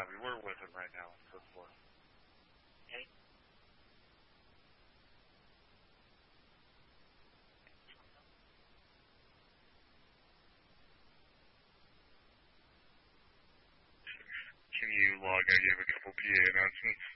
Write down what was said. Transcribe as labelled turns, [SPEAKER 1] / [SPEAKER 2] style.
[SPEAKER 1] copy. We're with him right now, and so forth.
[SPEAKER 2] Okay.
[SPEAKER 1] Can you log out? You have a couple PA announcements.